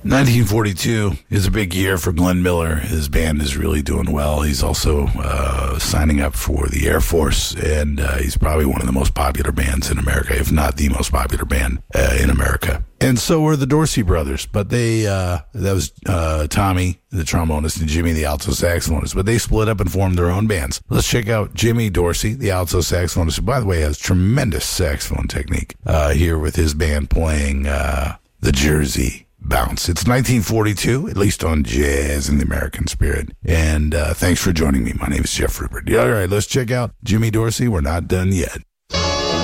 1942 is a big year for Glenn Miller. His band is really doing well. He's also signing up for the Air Force, and he's probably one of the most popular bands in America, if not the most popular band in America. And so were the Dorsey brothers, but that was Tommy, the trombonist, and Jimmy, the alto saxophonist, but they split up and formed their own bands. Let's check out Jimmy Dorsey, the alto saxophonist, who, by the way, has tremendous saxophone technique, here with his band playing the Jersey Bounce. It's 1942, at least on Jazz in the American Spirit. And thanks for joining me. My name is Jeff Rupert. All right, let's check out Jimmy Dorsey. We're not done yet.